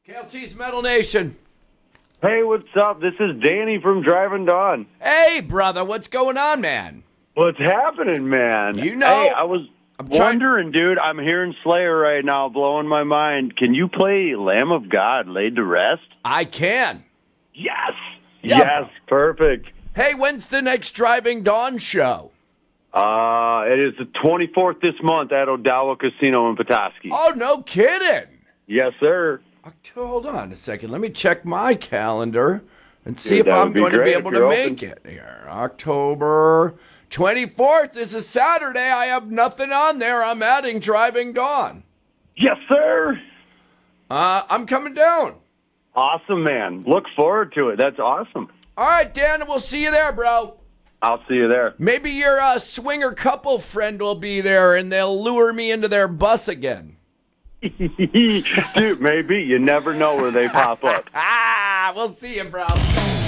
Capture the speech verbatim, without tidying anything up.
K L T's Metal Nation. Hey, what's up? This is Danny from Driving Dawn. Hey, brother, what's going on, man? What's happening, man? You know, Hey, I was I'm trying- wondering, dude, I'm hearing Slayer right now, blowing my mind. Can you play Lamb of God, Laid to Rest? I can. Yes. Yeah, yes, perfect. Hey, when's the next Driving Dawn show? Uh, it is the twenty-fourth this month at Odawa Casino in Petoskey. Oh, no kidding. Yes, sir. Octo- Hold on a second. Let me check my calendar and see Dude, if that I'm would be going to be great able if to you're make open. it here. October twenty-fourth. This is Saturday. I have nothing on there. I'm adding Driving Dawn. Yes, sir. Uh, I'm coming down. Awesome, man. Look forward to it. That's awesome. All right, Dan, we'll see you there, bro. I'll see you there. Maybe your uh, swinger couple friend will be there and they'll lure me into their bus again. Dude, maybe. You never know where they pop up. Ah, we'll see you, bro.